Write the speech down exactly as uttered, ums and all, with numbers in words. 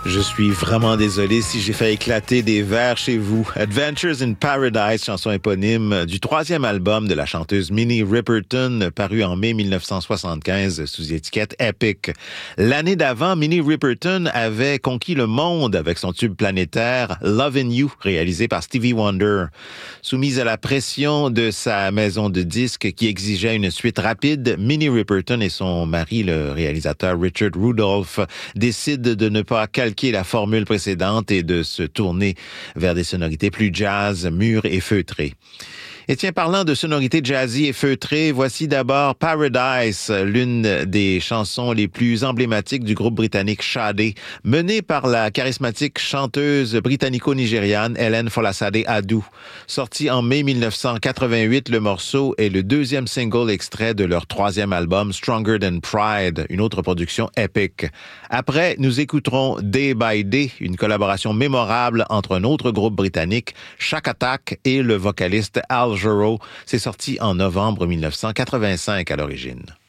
Je suis vraiment désolé si j'ai fait éclater des verres chez vous. Adventures in Paradise, chanson éponyme du troisième album de la chanteuse Minnie Riperton, paru en mai mille neuf cent soixante-quinze sous étiquette Epic. L'année d'avant, Minnie Riperton avait conquis le monde avec son tube planétaire Lovin' You, réalisé par Stevie Wonder. Soumise à la pression de sa maison de disques qui exigeait une suite rapide, Minnie Riperton et son mari, le réalisateur Richard Rudolph, décident de ne pas calquer la formule précédente et de se tourner vers des sonorités plus jazz, mûres et feutrées. Et tiens, parlant de sonorités jazzy et feutrées, voici d'abord Paradise, l'une des chansons les plus emblématiques du groupe britannique Sade, menée par la charismatique chanteuse britannico-nigériane Helen Folasade Adu. Sorti en mai mille neuf cent quatre-vingt-huit, le morceau est le deuxième single extrait de leur troisième album Stronger Than Pride, une autre production épique. Après, nous écouterons Day by Day, une collaboration mémorable entre un autre groupe britannique, Shack Attack, et le vocaliste Al Jarreau. C'est sorti en novembre mille neuf cent quatre-vingt-cinq à l'origine.